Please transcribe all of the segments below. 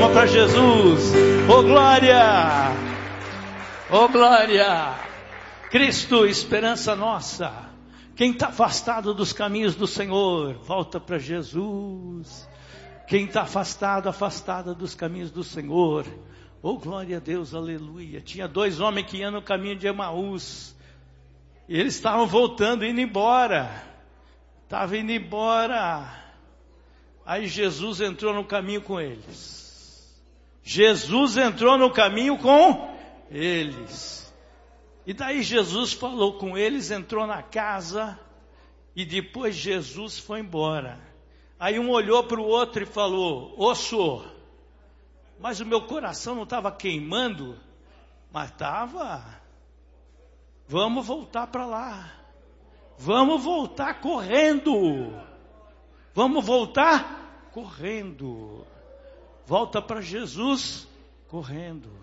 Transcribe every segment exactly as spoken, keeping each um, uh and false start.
palma para Jesus. Oh glória! Oh glória! Cristo, esperança nossa. Quem está afastado dos caminhos do Senhor, volta para Jesus. Quem está afastado, afastada dos caminhos do Senhor, oh glória a Deus, aleluia. Tinha dois homens que iam no caminho de Emaús, e eles estavam voltando, indo embora, estavam indo embora, aí Jesus entrou no caminho com eles, Jesus entrou no caminho com eles, e daí Jesus falou com eles, entrou na casa, e depois Jesus foi embora. Aí um olhou para o outro e falou: ô senhor, mas o meu coração não estava queimando? Mas estava. Vamos voltar para lá. Vamos voltar correndo. Vamos voltar correndo. Volta para Jesus correndo.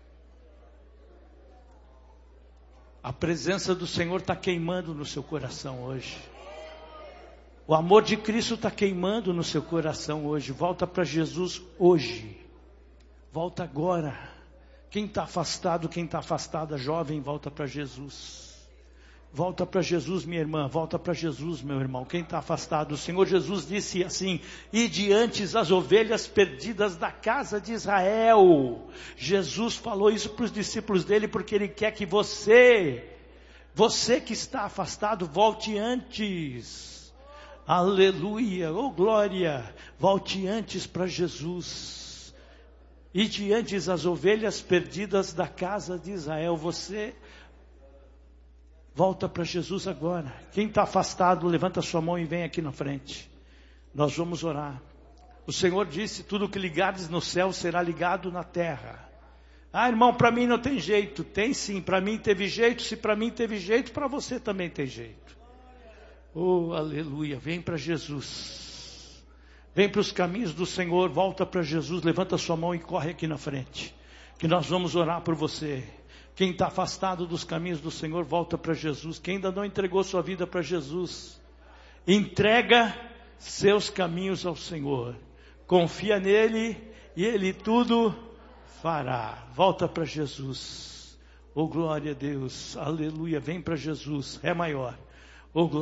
A presença do Senhor está queimando no seu coração hoje. O amor de Cristo está queimando no seu coração hoje. Volta para Jesus hoje. Volta agora. Quem está afastado, quem está afastada, jovem, volta para Jesus. Volta para Jesus, minha irmã. Volta para Jesus, meu irmão. Quem está afastado, o Senhor Jesus disse assim: e diante as ovelhas perdidas da casa de Israel. Jesus falou isso para os discípulos dele, porque Ele quer que você, você que está afastado, volte antes. Aleluia, oh glória, volte antes para Jesus. E diante as ovelhas perdidas da casa de Israel, você volta para Jesus agora. Quem está afastado, levanta sua mão e vem aqui na frente. Nós vamos orar. O Senhor disse: tudo que ligares no céu será ligado na terra. Ah, irmão, para mim não tem jeito. Tem sim, para mim teve jeito. Se para mim teve jeito, para você também tem jeito. Oh, aleluia, vem para Jesus. Vem para os caminhos do Senhor, volta para Jesus, levanta sua mão e corre aqui na frente. Que nós vamos orar por você. Quem está afastado dos caminhos do Senhor, volta para Jesus. Quem ainda não entregou sua vida para Jesus, entrega seus caminhos ao Senhor. Confia nele e Ele tudo fará. Volta para Jesus. Oh glória a Deus, aleluia, vem para Jesus, é maior. Oh glória.